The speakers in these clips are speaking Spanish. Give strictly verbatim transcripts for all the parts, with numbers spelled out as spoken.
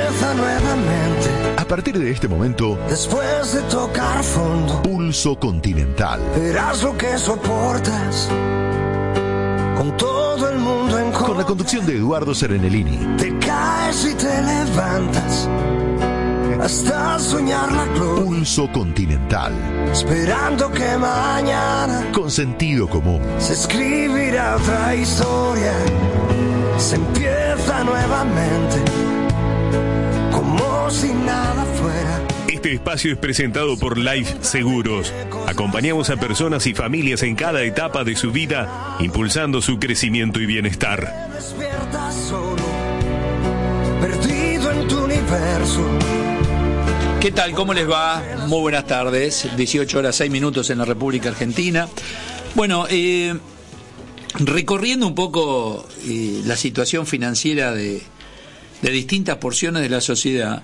empieza nuevamente. A partir de este momento, Después de tocar fondo, Pulso Continental. verás lo que soportas. Con todo el mundo en contra. Con la conducción de Eduardo Serenellini. Te caes y te levantas hasta soñar la gloria. Pulso Continental. Esperando que mañana Con sentido común. se escribirá otra historia. Se empieza nuevamente como si nada fuera. Este espacio es presentado por Life Seguros. Acompañamos a personas y familias en cada etapa de su vida, impulsando su crecimiento y bienestar. Te despiertas solo, perdido en tu universo. ¿Qué tal? ¿Cómo les va? Muy buenas tardes. dieciocho horas seis minutos en la República Argentina. Bueno, eh, recorriendo un poco eh, la situación financiera de, de distintas porciones de la sociedad,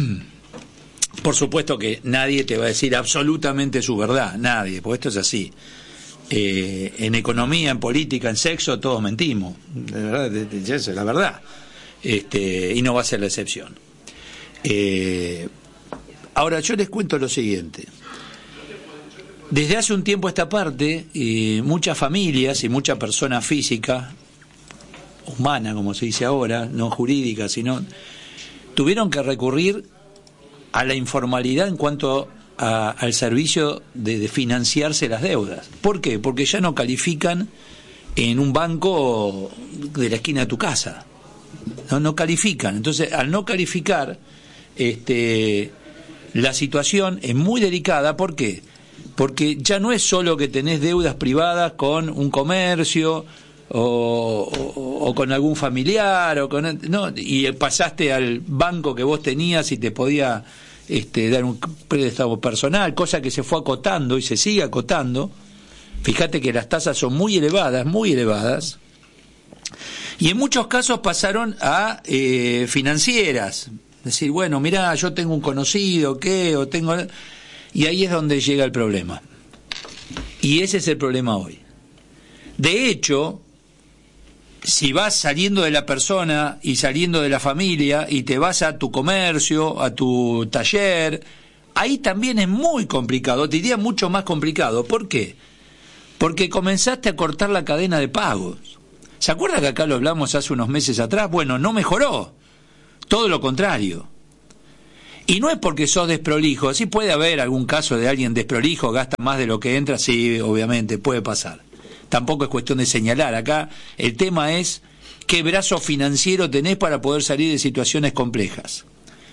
por supuesto que nadie te va a decir absolutamente su verdad, nadie, porque esto es así. Eh, en economía, en política, en sexo, todos mentimos. De verdad, de, de, esa es la verdad. Este, y no va a ser la excepción. Eh, ahora, yo les cuento lo siguiente. Desde hace un tiempo a esta parte, eh, muchas familias y mucha persona física, humana, como se dice ahora, no jurídica, sino, tuvieron que recurrir a la informalidad en cuanto a, al servicio de, de financiarse las deudas. ¿Por qué? Porque ya no califican en un banco de la esquina de tu casa. No, no califican. Entonces, al no calificar, este, la situación es muy delicada. ¿Por qué? Porque ya no es solo que tenés deudas privadas con un comercio o, o, o con algún familiar o con no y pasaste al banco que vos tenías y te podía este, dar un préstamo personal, cosa que se fue acotando y se sigue acotando. Fíjate que las tasas son muy elevadas, muy elevadas, y en muchos casos pasaron a eh, financieras, decir, bueno, mirá, yo tengo un conocido, ¿qué? O tengo... Y ahí es donde llega el problema. Y ese es el problema hoy. De hecho, si vas saliendo de la persona y saliendo de la familia y te vas a tu comercio, a tu taller, ahí también es muy complicado, te diría mucho más complicado. ¿Por qué? Porque comenzaste a cortar la cadena de pagos. ¿Se acuerda que acá lo hablamos hace unos meses atrás? Bueno, no mejoró, todo lo contrario. Y no es porque sos desprolijo, sí puede haber algún caso de alguien desprolijo, gasta más de lo que entra, sí, obviamente, puede pasar. Tampoco es cuestión de señalar, acá el tema es qué brazo financiero tenés para poder salir de situaciones complejas.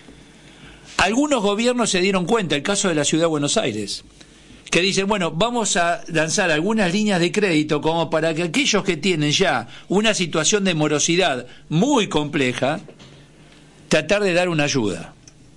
Algunos gobiernos se dieron cuenta, el caso de la Ciudad de Buenos Aires, que dicen, bueno, vamos a lanzar algunas líneas de crédito como para que aquellos que tienen ya una situación de morosidad muy compleja, tratar de dar una ayuda.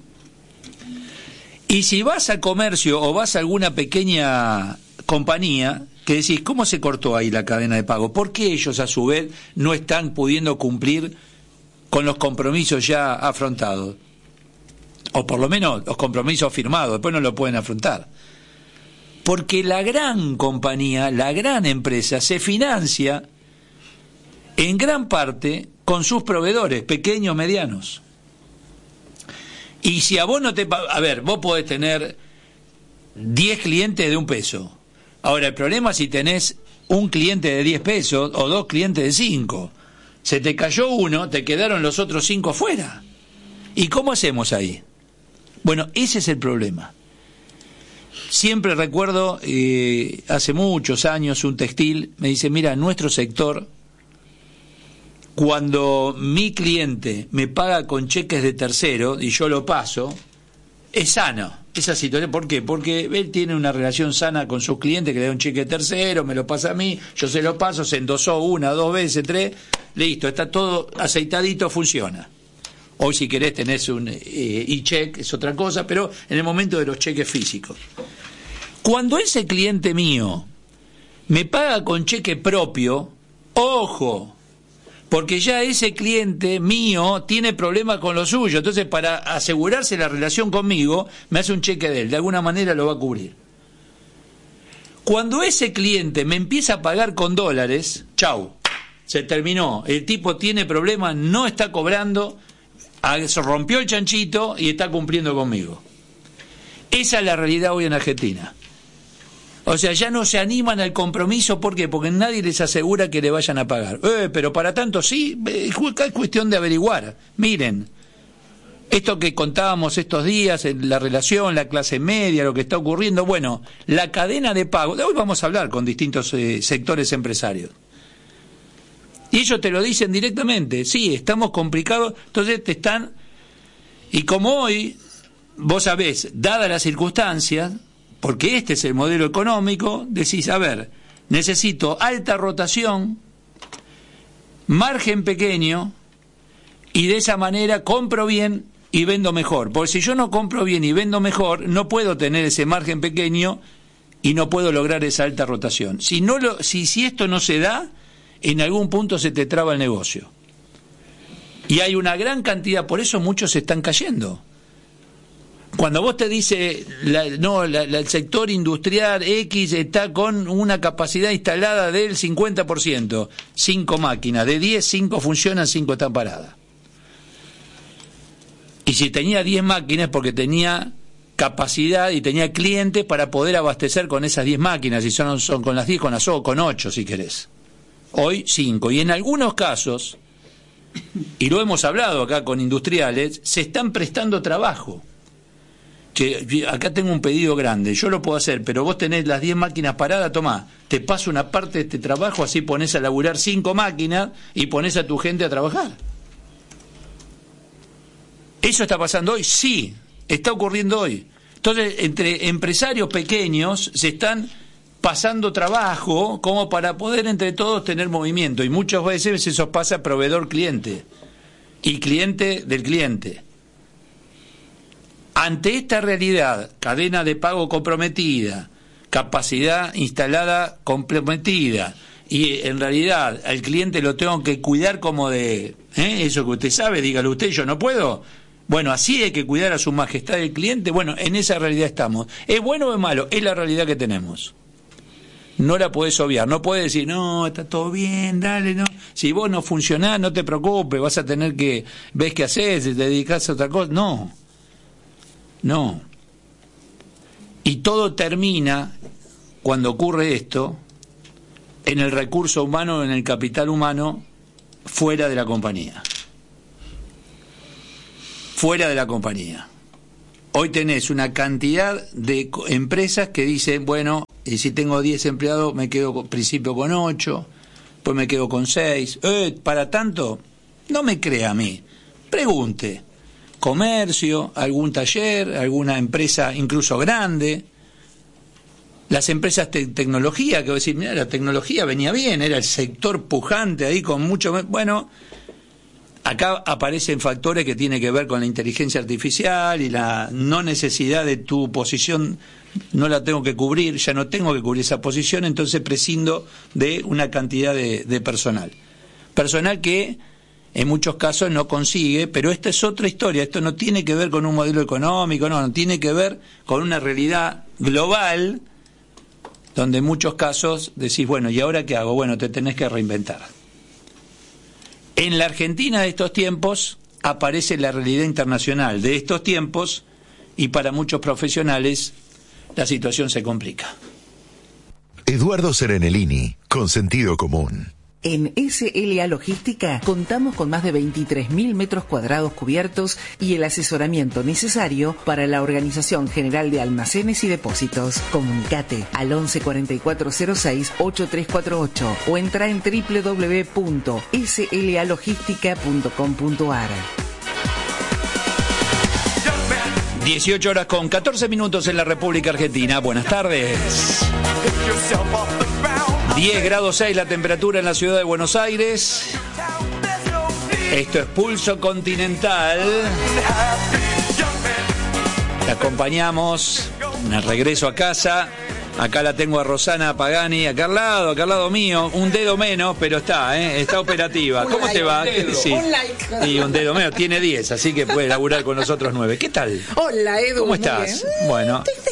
Y si vas al comercio o vas a alguna pequeña compañía, que decís, ¿cómo se cortó ahí la cadena de pago? ¿Por qué ellos a su vez no están pudiendo cumplir con los compromisos ya afrontados? O por lo menos los compromisos firmados, después no lo pueden afrontar. Porque la gran compañía, la gran empresa, se financia en gran parte con sus proveedores, pequeños, medianos. Y si a vos no te... A ver, vos podés tener diez clientes de un peso. Ahora, el problema es si tenés un cliente de diez pesos o dos clientes de cinco. Se te cayó uno, te quedaron los otros cinco fuera. ¿Y cómo hacemos ahí? Bueno, ese es el problema. Siempre recuerdo, eh, hace muchos años, un textil me dice, mira, nuestro sector... Cuando mi cliente me paga con cheques de tercero y yo lo paso, es sano esa situación. ¿Por qué? Porque él tiene una relación sana con sus clientes, que le da un cheque de tercero, me lo pasa a mí, yo se lo paso, se endosó una, dos veces, tres, listo, está todo aceitadito, funciona. Hoy si querés tenés un eh, e-check, es otra cosa, pero en el momento de los cheques físicos. Cuando ese cliente mío me paga con cheque propio, ojo, porque ya ese cliente mío tiene problemas con lo suyo, entonces para asegurarse la relación conmigo, me hace un cheque de él, de alguna manera lo va a cubrir. Cuando ese cliente me empieza a pagar con dólares, chau, se terminó, el tipo tiene problemas, no está cobrando, rompió el chanchito y está cumpliendo conmigo. Esa es la realidad hoy en Argentina. O sea, ya no se animan al compromiso. ¿Por qué? Porque nadie les asegura que le vayan a pagar. Eh, pero para tanto sí, es cuestión de averiguar. Miren, esto que contábamos estos días, la relación, la clase media, lo que está ocurriendo, bueno, la cadena de pago. De hoy vamos a hablar con distintos eh, sectores empresarios. Y ellos te lo dicen directamente. Sí, estamos complicados. Entonces te están... Y como hoy, vos sabés, dadas las circunstancias, porque este es el modelo económico, decís, a ver, necesito alta rotación, margen pequeño, y de esa manera compro bien y vendo mejor. Porque si yo no compro bien y vendo mejor, no puedo tener ese margen pequeño y no puedo lograr esa alta rotación. Si, no lo, si, si esto no se da, en algún punto se te traba el negocio. Y hay una gran cantidad, por eso muchos se están cayendo. Cuando vos te dice, la, no, la, la, el sector industrial X está con una capacidad instalada del cincuenta por ciento, cinco máquinas, de diez, cinco funcionan, cinco están paradas. Y si tenía diez máquinas porque tenía capacidad y tenía clientes para poder abastecer con esas diez máquinas, y son, son con las diez, con las o con ocho si querés. Hoy cinco, y en algunos casos, y lo hemos hablado acá con industriales, se están prestando trabajo. Que acá tengo un pedido grande, yo lo puedo hacer, pero vos tenés las diez máquinas paradas, tomá, te paso una parte de este trabajo, así ponés a laburar cinco máquinas y ponés a tu gente a trabajar. ¿Eso está pasando hoy? Sí, está ocurriendo hoy. Entonces, entre empresarios pequeños se están pasando trabajo como para poder entre todos tener movimiento, y muchas veces eso pasa proveedor-cliente y cliente del cliente. Ante esta realidad, cadena de pago comprometida, capacidad instalada comprometida, y en realidad al cliente lo tengo que cuidar como de, ¿eh? Eso que usted sabe, dígalo usted, yo no puedo. Bueno, así hay que cuidar a su majestad el cliente. Bueno, en esa realidad estamos. ¿Es bueno o es malo? Es la realidad que tenemos. No la podés obviar, no podés decir, no, está todo bien, dale, no. Si vos no funcionás, no te preocupes, vas a tener que, ves qué haces, te dedicás a otra cosa. No, no. Y todo termina, cuando ocurre esto, en el recurso humano, en el capital humano, fuera de la compañía. Fuera de la compañía. Hoy tenés una cantidad de empresas que dicen, bueno, y si tengo diez empleados me quedo al principio con ocho, pues me quedo con seis. Eh, para tanto, no me crea a mí. Pregunte. Comercio, algún taller, alguna empresa incluso grande. Las empresas de tecnología, que voy a decir, mira, la tecnología venía bien, era el sector pujante ahí con mucho... Bueno, acá aparecen factores que tienen que ver con la inteligencia artificial y la no necesidad de tu posición, no la tengo que cubrir, ya no tengo que cubrir esa posición, entonces prescindo de una cantidad de, de personal. Personal que en muchos casos no consigue, pero esta es otra historia, esto no tiene que ver con un modelo económico, no, no tiene que ver con una realidad global, donde en muchos casos decís, bueno, ¿y ahora qué hago? Bueno, te tenés que reinventar. En la Argentina de estos tiempos aparece la realidad internacional de estos tiempos, y para muchos profesionales la situación se complica. Eduardo Serenellini, con sentido común. En S L A Logística contamos con más de veintitrés mil metros cuadrados cubiertos y el asesoramiento necesario para la organización general de almacenes y depósitos. Comunicate al once cuarenta y cuatro cero seis ochenta y tres cuarenta y ocho o entra en doble u doble u doble u punto s l a logística punto com punto a r. dieciocho horas con catorce minutos en la República Argentina. Buenas tardes. diez grados seis la temperatura en la ciudad de Buenos Aires. Esto es Pulso Continental. Te acompañamos en el regreso a casa. Acá la tengo a Rosana Pagani, acá al lado, acá al lado mío. Un dedo menos, pero está, ¿eh? Está operativa. ¿Cómo te va? Sí. Un like. Y un dedo menos, tiene diez, así que puede laburar con nosotros nueve. ¿Qué tal? Hola, Edu. ¿Cómo estás? Bien. Bueno. Estoy,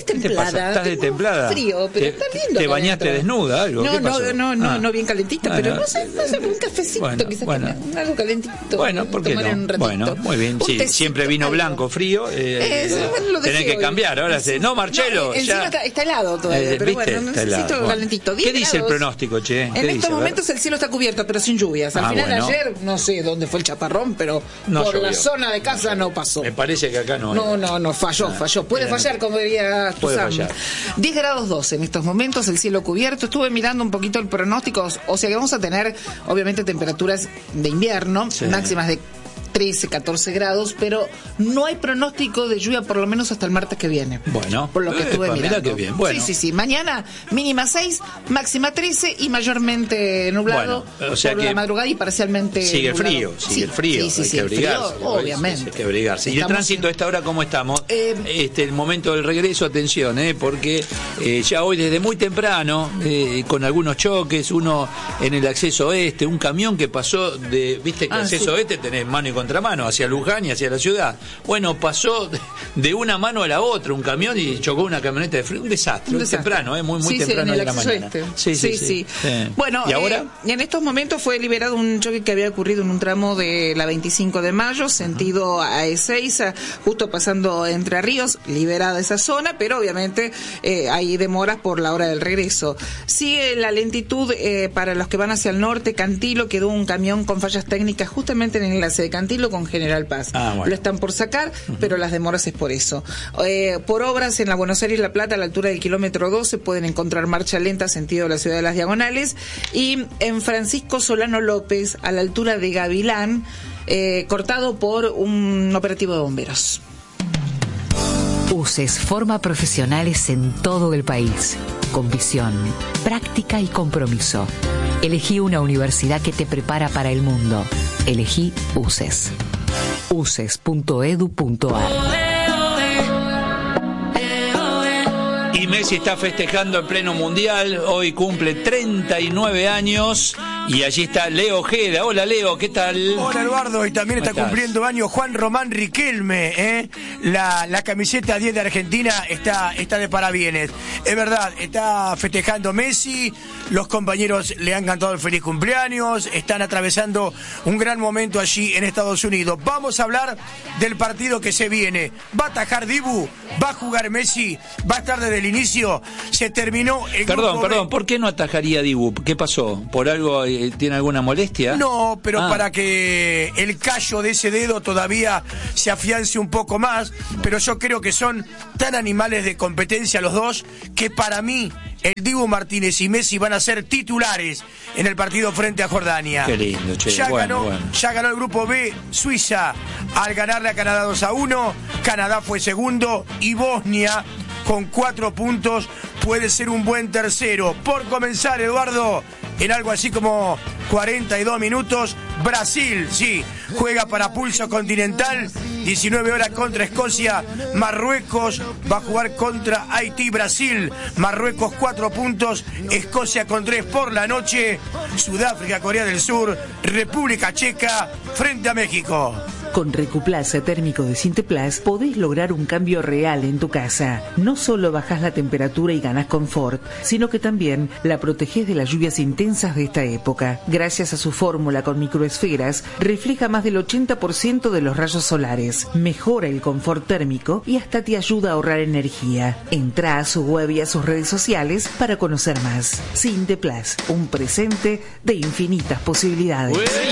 templada. pasa? ¿Estás de templada? Frío, pero ¿Te, está lindo. ¿Te bañaste adentro. desnuda? Algo? No, ¿Qué no, pasó? no, no, Ah. no bien calentita, Ah, pero no. no sé, no sé, un cafecito, Bueno, quizás bueno. que me- algo calentito. Bueno, ¿por qué tomar en un no? ratito. Bueno, muy bien. Un Sí, tecito, siempre vino algo. blanco, frío. Eh, Eh, bueno, lo dejé tenés que hoy. cambiar. Ahora se... No, Marcelo. No, ya... encima está, está helado todavía, Eh, pero ¿viste? bueno, Está necesito helado. calentito. ¿Qué diez dice el grados. pronóstico, che? En ¿Qué estos dice? A ver. momentos el cielo está cubierto, pero sin lluvias. Al Ah, final bueno. ayer, no sé dónde fue el chaparrón, pero No por la llovió. zona de casa no pasó. Me parece que acá no hay. No, no, no, falló, Ah, falló. Puede mira, fallar, no. como diría Puede Tuzán. fallar. diez grados dos en estos momentos, el cielo cubierto. Estuve mirando un poquito el pronóstico, o sea que vamos a tener, obviamente, temperaturas de invierno, Sí. máximas de trece, catorce grados, pero no hay pronóstico de lluvia por lo menos hasta el martes que viene. Bueno, Por lo que estuve epa, mirá mirando. qué bien. Bueno. Sí, sí, sí. Mañana mínima seis, máxima trece y mayormente nublado Bueno, o sea por que la madrugada y parcialmente Sigue el nublado. frío, sigue Sí, el frío, sí, sí, hay sí, que el frío, abrigarse. obviamente. Hay que abrigarse. ¿Y el Estamos tránsito a esta hora cómo estamos? Eh, este, el momento del regreso, atención, eh, porque eh, ya hoy desde muy temprano, eh, con algunos choques, uno en el acceso oeste, un camión que pasó de, viste que Ah, acceso sí. oeste tenés mano y contramano, hacia Luján y hacia la ciudad. Bueno, pasó de una mano a la otra un camión y chocó una camioneta de frío. Un desastre, Un muy desastre. temprano, eh, muy, muy Sí, sí, temprano en de el la acceso mañana. este. Sí, sí, sí. sí. Sí. Bueno, ¿Y ahora? eh, en estos momentos fue liberado un choque que había ocurrido en un tramo de la veinticinco de mayo, sentido a Ezeiza, justo pasando Entre Ríos, liberada esa zona, pero obviamente eh, hay demoras por la hora del regreso. Sigue la lentitud eh, para los que van hacia el norte. Cantilo, quedó un camión con fallas técnicas justamente en el enlace de Cantilo con General Paz. Ah, bueno. Lo están por sacar, pero las demoras es por eso. Eh, por obras en la Buenos Aires La Plata, a la altura del kilómetro doce, pueden encontrar marcha lenta sentido de la ciudad de las Diagonales, y en Francisco Solano López, a la altura de Gavilán, eh, cortado por un operativo de bomberos. UCES forma profesionales en todo el país, con visión, práctica y compromiso. Elegí una universidad que te prepara para el mundo. Elegí UCES. uces punto edu punto ar. Y Messi está festejando en pleno mundial, hoy cumple treinta y nueve años y allí está Leo Ojeda. Hola Leo, ¿qué tal? Hola Eduardo, y también está ¿Cómo estás? cumpliendo años Juan Román Riquelme, ¿eh? La, la camiseta diez de Argentina está, está de parabienes. Es verdad, está festejando Messi, los compañeros le han cantado el feliz cumpleaños, están atravesando un gran momento allí en Estados Unidos. Vamos a hablar del partido que se viene. ¿Va a atajar Dibu? ¿Va a jugar Messi? ¿Va a estar desde el inicio? Se terminó el Perdón, grupo perdón, B. ¿por qué no atajaría Dibu? ¿Qué pasó? ¿Por algo eh, tiene alguna molestia? No, pero Ah. para que el callo de ese dedo todavía se afiance un poco más, pero yo creo que son tan animales de competencia los dos que para mí el Dibu Martínez y Messi van a ser titulares en el partido frente a Jordania. Qué lindo, che. Ya, Bueno, ganó, bueno. ya ganó el grupo B, Suiza, al ganarle a Canadá dos a uno, Canadá fue segundo y Bosnia con cuatro puntos puede ser un buen tercero. Por comenzar, Eduardo, en algo así como cuarenta y dos minutos, Brasil, sí, juega para pulso continental, diecinueve horas contra Escocia, Marruecos va a jugar contra Haití, Brasil, Marruecos cuatro puntos, Escocia con tres por la noche, Sudáfrica, Corea del Sur, República Checa, frente a México. Con Recuplaza térmico de Sinteplas podés lograr un cambio real en tu casa. No solo bajás la temperatura y ganás confort, sino que también la protegés de las lluvias intensas de esta época. Gracias a su fórmula con microesferas, refleja más del ochenta por ciento de los rayos solares, mejora el confort térmico y hasta te ayuda a ahorrar energía. Entrá a su web y a sus redes sociales para conocer más. Sinteplas, un presente de infinitas posibilidades.